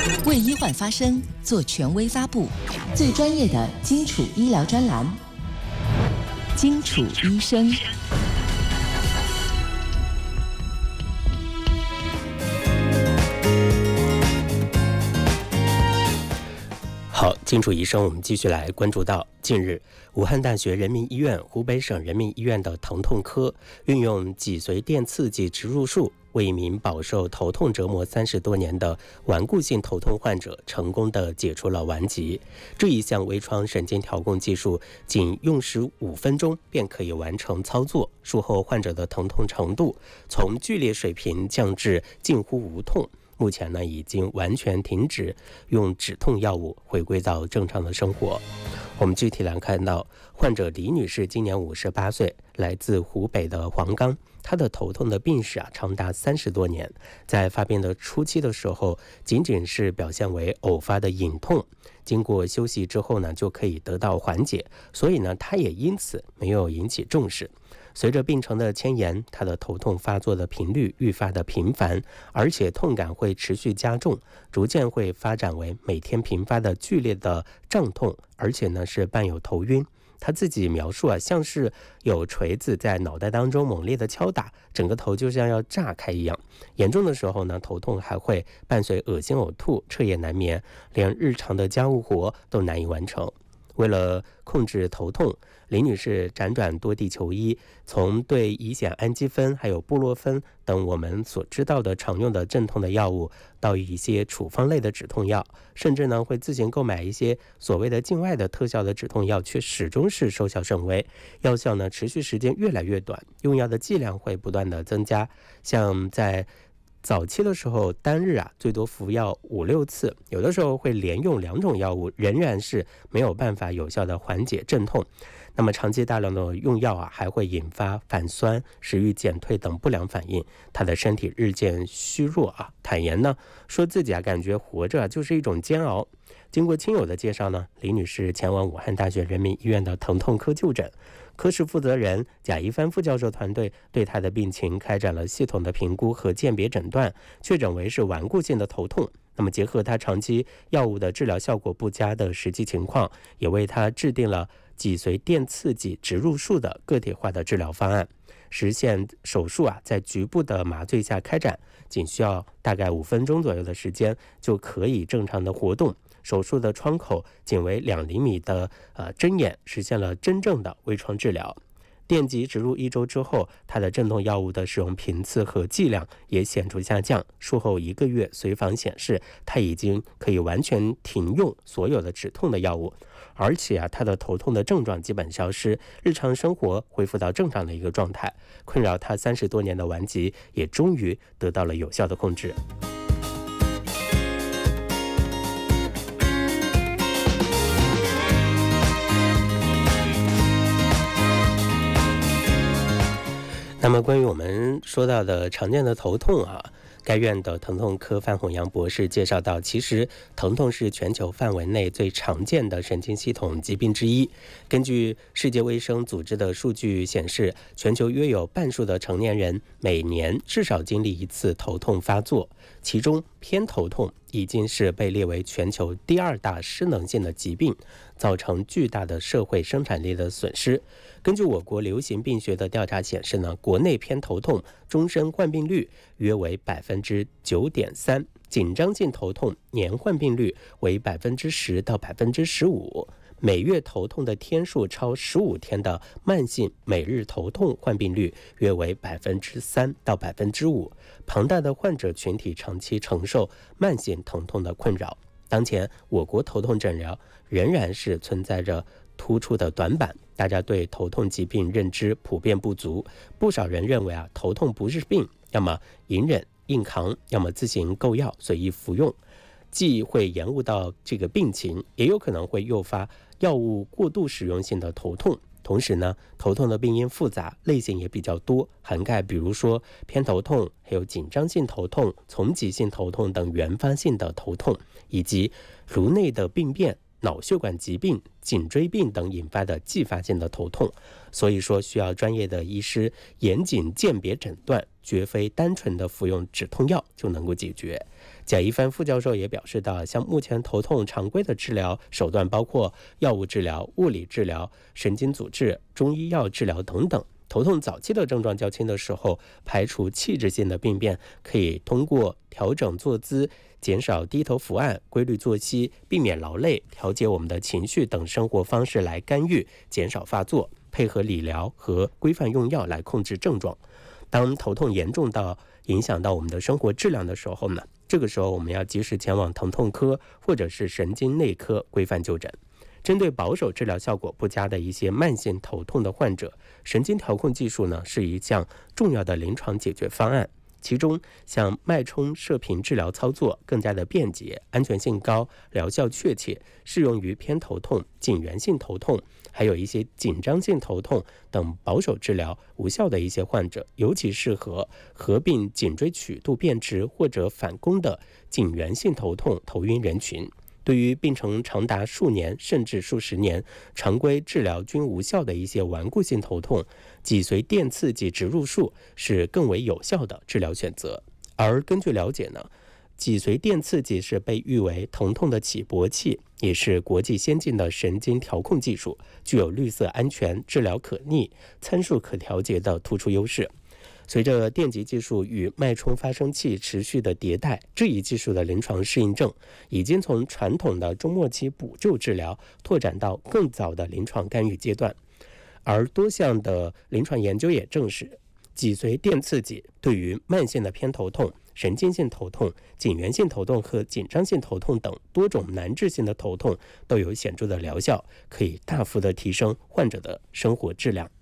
为医患发声，做权威发布，最专业的基础医疗专栏，基础医生。 好，基础医生，我们继续来关注到，近日，武汉大学人民医院、湖北省人民医院的疼痛科运用脊髓电刺激植入术，为一名饱受头痛折磨30多年的顽固性头痛患者成功地解除了顽疾。这一项微创神经调控技术，仅用时5分钟便可以完成操作。术后患者的疼痛程度从剧烈水平降至近乎无痛。目前呢，已经完全停止用止痛药物，回归到正常的生活。我们具体来看到，患者李女士今年58岁，来自湖北的黄冈。她的头痛的病史长达30多年，在发病的初期的时候，仅仅是表现为偶发的隐痛，经过休息之后呢，就可以得到缓解，所以呢，她也因此没有引起重视。随着病程的迁延，他的头痛发作的频率愈发的频繁，而且痛感会持续加重，逐渐会发展为每天频发的剧烈的胀痛，而且呢是伴有头晕。他自己描述像是有锤子在脑袋当中猛烈的敲打，整个头就像要炸开一样。严重的时候呢，头痛还会伴随恶心呕吐、彻夜难眠，连日常的家务活都难以完成。为了控制头痛，李女士辗转多地求医，从对乙酰氨基酚还有布洛芬等我们所知道的常用的镇痛的药物，到一些处方类的止痛药，甚至呢会自行购买一些所谓的境外的特效的止痛药，却始终是收效甚微，药效呢持续时间越来越短，用药的剂量会不断的增加，像在早期的时候，单日最多服药5、6次，有的时候会连用2种药物，仍然是没有办法有效的缓解镇痛。那么长期大量的用药还会引发反酸、食欲减退等不良反应，他的身体日渐虚弱坦言呢，说自己感觉活着就是一种煎熬。经过亲友的介绍呢，李女士前往武汉大学人民医院的疼痛科就诊，科室负责人贾一帆副教授团队对她的病情开展了系统的评估和鉴别诊断，确诊为是顽固性的头痛。那么结合她长期药物的治疗效果不佳的实际情况，也为她制定了脊髓电刺激植入术的个体化的治疗方案，实现手术在局部的麻醉下开展，仅需要大概5分钟左右的时间就可以正常的活动。手术的窗口仅为2厘米的针眼，实现了真正的微创治疗。电极植入1周之后，它的镇痛药物的使用频次和剂量也显著下降。术后1个月随访显示，它已经可以完全停用所有的止痛的药物，而且它的头痛的症状基本消失，日常生活恢复到正常的一个状态。困扰他30多年的顽疾也终于得到了有效的控制。那么关于我们说到的常见的头痛该院的疼痛科范宏阳博士介绍到，其实疼痛是全球范围内最常见的神经系统疾病之一。根据世界卫生组织的数据显示，全球约有半数的成年人每年至少经历一次头痛发作，其中偏头痛已经是被列为全球第2大失能性的疾病，造成巨大的社会生产力的损失。根据我国流行病学的调查显示呢，国内偏头痛终身患病率约为 9.3%， 紧张性头痛年患病率为 10%到 15%， 每月头痛的天数超15天的慢性每日头痛患病率约为 3% 到 5%。 庞大的患者群体长期承受慢性疼痛的困扰。当前我国头痛诊疗仍然是存在着突出的短板，大家对头痛疾病认知普遍不足，不少人认为头痛不是病，要么隐忍硬扛，要么自行购药随意服用，既会延误到这个病情，也有可能会诱发药物过度使用性的头痛。同时呢，头痛的病因复杂，类型也比较多，涵盖比如说偏头痛，还有紧张性头痛、丛集性头痛等原发性的头痛，以及颅内的病变脑血管疾病、颈椎病等引发的继发性的头痛，所以说需要专业的医师严谨鉴别诊断，绝非单纯的服用止痛药就能够解决。贾一帆副教授也表示到，像目前头痛常规的治疗手段包括药物治疗、物理治疗、神经阻滞、中医药治疗等等。头痛早期的症状较轻的时候，排除器质性的病变，可以通过调整坐姿、减少低头伏案、规律作息、避免劳累、调节我们的情绪等生活方式来干预，减少发作，配合理疗和规范用药来控制症状。当头痛严重到影响到我们的生活质量的时候呢，这个时候我们要及时前往疼痛科或者是神经内科规范就诊。针对保守治疗效果不佳的一些慢性头痛的患者，神经调控技术呢是一项重要的临床解决方案。其中像脉冲射频治疗操作更加的便捷，安全性高，疗效确切，适用于偏头痛、颈源性头痛，还有一些紧张性头痛等保守治疗无效的一些患者，尤其适合合并颈椎曲度变直或者反弓的颈源性头痛头晕人群。对于病程长达数年甚至数十年，常规治疗均无效的一些顽固性头痛，脊髓电刺激植入术是更为有效的治疗选择。而根据了解呢，脊髓电刺激是被誉为疼痛的起搏器，也是国际先进的神经调控技术，具有绿色安全、治疗可逆、参数可调节的突出优势。随着电极技术与脉冲发生器持续的迭代，这一技术的临床适应症已经从传统的中末期补救治疗拓展到更早的临床干预阶段。而多项的临床研究也证实，脊髓电刺激对于慢性的偏头痛、神经性头痛、颈源性头痛和紧张性头痛等多种难治性的头痛都有显著的疗效，可以大幅的提升患者的生活质量。